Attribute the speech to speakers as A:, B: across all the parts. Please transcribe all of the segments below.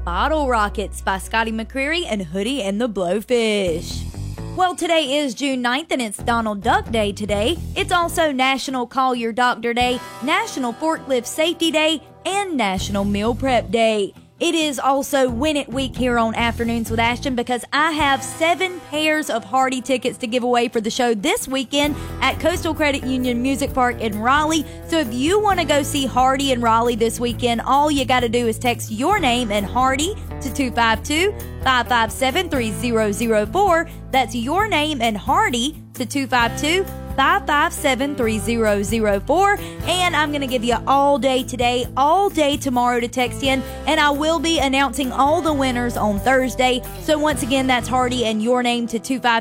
A: Bottle Rockets by Scotty McCreery and Hoodie and the Blowfish. Well, today is June 9th and it's Donald Duck Day today. It's also National Call Your Doctor Day, National Forklift Safety Day, and National Meal Prep Day. It is also Win It Week here on Afternoons with Ashton because I have 7 pairs of Hardy tickets to give away for the show this weekend at Coastal Credit Union Music Park in Raleigh. So if you want to go see Hardy in Raleigh this weekend, all you got to do is text your name and Hardy to 252-557-3004. That's your name and Hardy to 252-557-3004. And I'm going to give you all day today, all day tomorrow to text in, and I will be announcing all the winners on Thursday. So once again, that's Hardy and your name to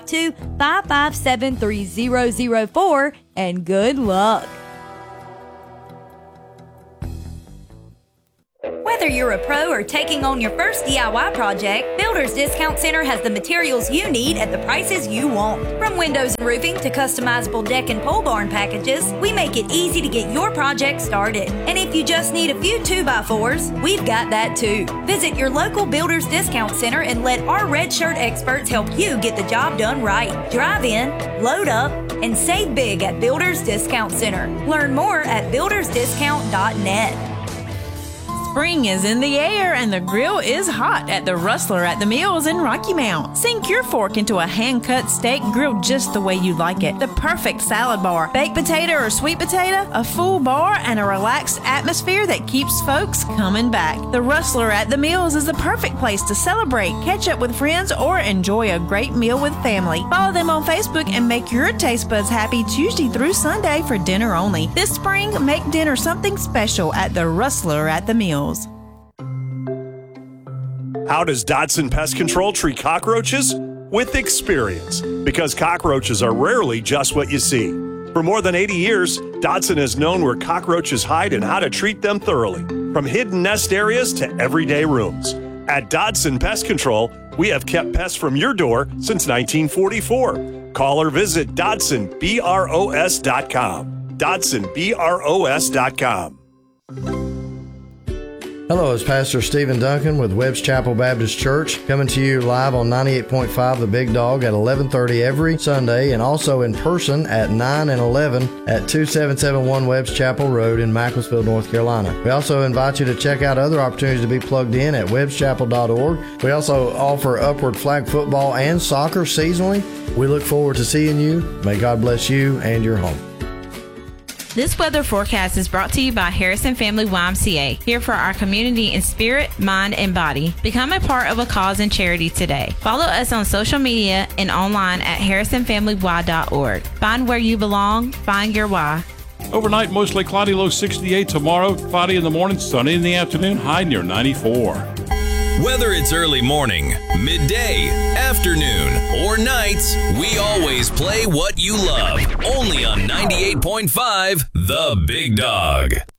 A: 252-557-3004, and good luck. Whether you're a pro or taking on your first DIY project, Builders Discount Center has the materials you need at the prices you want. From windows and roofing to customizable deck and pole barn packages, we make it easy to get your project started. And if you just need a few 2x4s, we've got that too. Visit your local Builders Discount Center and let our red shirt experts help you get the job done right. Drive in, load up, and save big at Builders Discount Center. Learn more at buildersdiscount.net.
B: Spring is in the air and the grill is hot at the Rustler at the Mills in Rocky Mount. Sink your fork into a hand-cut steak grilled just the way you like it. The perfect salad bar, baked potato or sweet potato, a full bar, and a relaxed atmosphere that keeps folks coming back. The Rustler at the Mills is the perfect place to celebrate, catch up with friends, or enjoy a great meal with family. Follow them on Facebook and make your taste buds happy Tuesday through Sunday for dinner only. This spring, make dinner something special at the Rustler at the Mills.
C: How does Dodson Pest Control treat cockroaches? With experience, because cockroaches are rarely just what you see. For more than 80 years, Dodson has known where cockroaches hide and how to treat them thoroughly, from hidden nest areas to everyday rooms. At Dodson Pest Control, we have kept pests from your door since 1944. Call or visit DodsonBROS.com. DodsonBROS.com.
D: Hello, it's Pastor Stephen Duncan with Webbs Chapel Baptist Church, coming to you live on 98.5 The Big Dog at 11:30 every Sunday, and also in person at 9 and 11 at 2771 Webbs Chapel Road in Macclesfield, North Carolina. We also invite you to check out other opportunities to be plugged in at webbschapel.org. We also offer Upward Flag football and soccer seasonally. We look forward to seeing you. May God bless you and your home.
B: This weather forecast is brought to you by Harrison Family YMCA, here for our community in spirit, mind, and body. Become a part of a cause and charity today. Follow us on social media and online at harrisonfamilyy.org. Find where you belong. Find your why.
E: Overnight, mostly cloudy, low 68. Tomorrow, cloudy in the morning, sunny in the afternoon, high near 94.
F: Whether it's early morning, midday, afternoon, or nights, we always play what you love. Only on 98.5 The Big Dog.